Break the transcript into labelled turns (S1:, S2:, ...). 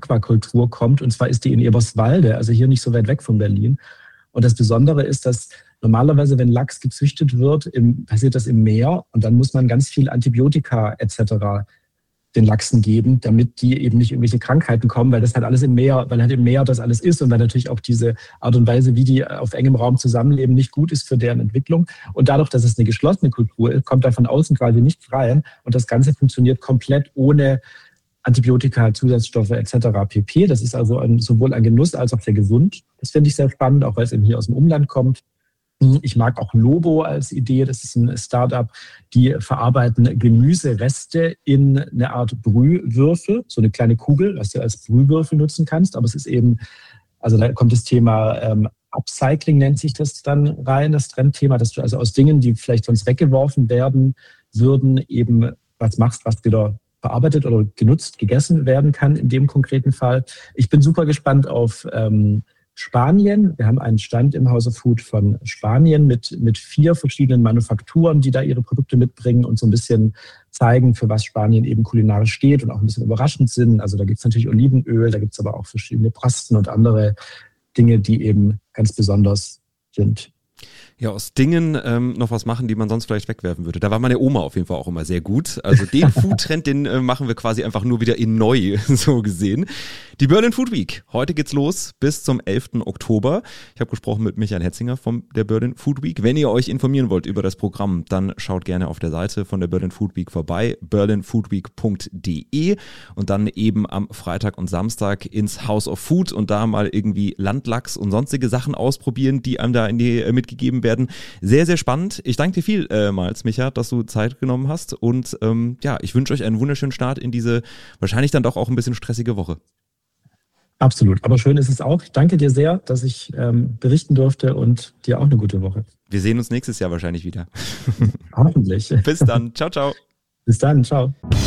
S1: Aquakultur kommt. Und zwar ist die in Eberswalde, also hier nicht so weit weg von Berlin. Und das Besondere ist, dass normalerweise, wenn Lachs gezüchtet wird, passiert das im Meer. Und dann muss man ganz viel Antibiotika etc. den Lachsen geben, damit die eben nicht irgendwelche Krankheiten kommen, weil das halt alles im Meer, weil halt im Meer das alles ist und weil natürlich auch diese Art und Weise, wie die auf engem Raum zusammenleben, nicht gut ist für deren Entwicklung. Und dadurch, dass es eine geschlossene Kultur ist, kommt da von außen quasi nichts rein und das Ganze funktioniert komplett ohne Antibiotika, Zusatzstoffe etc. pp. Das ist also sowohl ein Genuss als auch sehr gesund. Das finde ich sehr spannend, auch weil es eben hier aus dem Umland kommt. Ich mag auch Lobo als Idee. Das ist ein Startup, die verarbeiten Gemüsereste in eine Art Brühwürfel, so eine kleine Kugel, was du als Brühwürfel nutzen kannst. Aber es ist eben, also da kommt das Thema Upcycling, nennt sich das dann rein, das Trendthema, dass du also aus Dingen, die vielleicht sonst weggeworfen werden würden, eben was machst, was wieder verarbeitet oder genutzt, gegessen werden kann in dem konkreten Fall. Ich bin super gespannt auf Spanien. Wir haben einen Stand im House of Food von Spanien mit 4 verschiedenen Manufakturen, die da ihre Produkte mitbringen und so ein bisschen zeigen, für was Spanien eben kulinarisch steht und auch ein bisschen überraschend sind. Also da gibt es natürlich Olivenöl, da gibt es aber auch verschiedene Pasten und andere Dinge, die eben ganz besonders sind.
S2: Ja, aus Dingen noch was machen, die man sonst vielleicht wegwerfen würde. Da war meine Oma auf jeden Fall auch immer sehr gut. Also den Foodtrend, den machen wir quasi einfach nur wieder in neu, so gesehen. Die Berlin Food Week. Heute geht's los bis zum 11. Oktober. Ich habe gesprochen mit Michael Hetzinger von der Berlin Food Week. Wenn ihr euch informieren wollt über das Programm, dann schaut gerne auf der Seite von der Berlin Food Week vorbei, berlinfoodweek.de und dann eben am Freitag und Samstag ins House of Food und da mal irgendwie Landlachs und sonstige Sachen ausprobieren, die einem da mitgegeben werden. Sehr, sehr spannend. Ich danke dir vielmals, Micha, dass du Zeit genommen hast und ich wünsche euch einen wunderschönen Start in diese wahrscheinlich dann doch auch ein bisschen stressige Woche.
S1: Absolut, aber schön ist es auch. Ich danke dir sehr, dass ich berichten durfte und dir auch eine gute Woche.
S2: Wir sehen uns nächstes Jahr wahrscheinlich wieder.
S1: Hoffentlich.
S2: Bis dann. Ciao, ciao.
S1: Bis dann. Ciao.